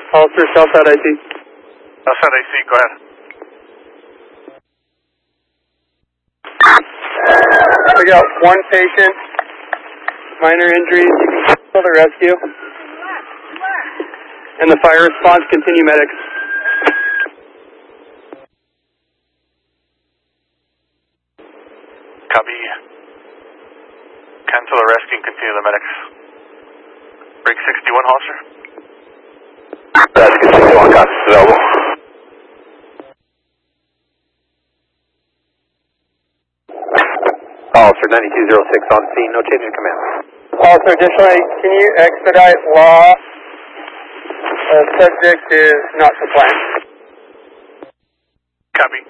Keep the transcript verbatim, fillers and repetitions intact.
Officer, Southside I C. Southside I C, go ahead. We got one patient, minor injuries, you can call the rescue. And the fire response, continue medics. Copy. Cancel the rescue and continue the medics. Break sixty-one, officer. Rescue sixty-one, cops available. Officer ninety-two oh six on scene, no change in command. Also, additionally, can you expedite law? The subject is not compliant. Copy.